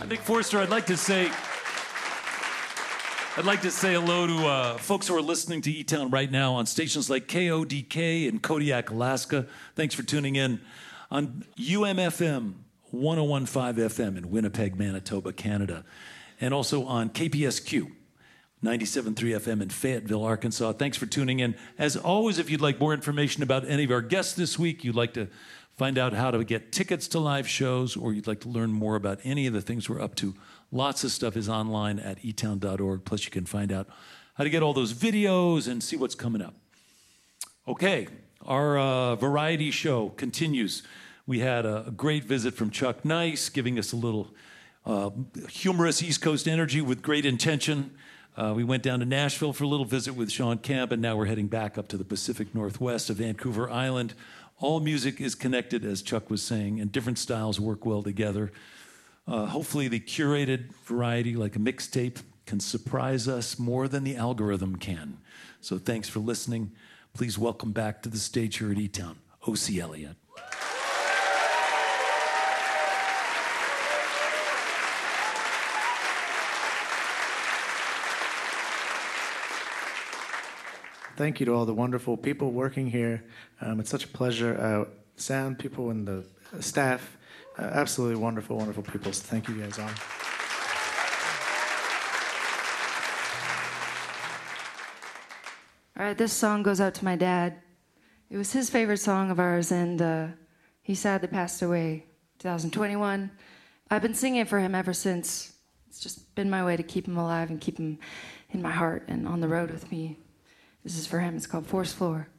Nick Forster, I'd like to say hello to folks who are listening to E-Town right now on stations like KODK in Kodiak, Alaska. Thanks for tuning in. On UMFM 101.5 FM in Winnipeg, Manitoba, Canada. And also on KPSQ 97.3 FM in Fayetteville, Arkansas. Thanks for tuning in. As always, if you'd like more information about any of our guests this week, you'd like to find out how to get tickets to live shows, or you'd like to learn more about any of the things we're up to, lots of stuff is online at etown.org. Plus, you can find out how to get all those videos and see what's coming up. Okay, our variety show continues. We had a great visit from Chuck Nice, giving us a little humorous East Coast energy with great intention. We went down to Nashville for a little visit with Sean Camp, and now we're heading back up to the Pacific Northwest of Vancouver Island. All music is connected, as Chuck was saying, and different styles work well together. Hopefully the curated variety, like a mixtape, can surprise us more than the algorithm can. So thanks for listening. Please welcome back to the stage here at E-Town, O.C. Elliott. Thank you to all the wonderful people working here. It's such a pleasure. Sound people and the staff, absolutely wonderful, wonderful people. So thank you guys all. All right, this song goes out to my dad. It was his favorite song of ours, and he sadly passed away 2021. I've been singing it for him ever since. It's just been my way to keep him alive and keep him in my heart and on the road with me. This is for him. It's called Forest Floor.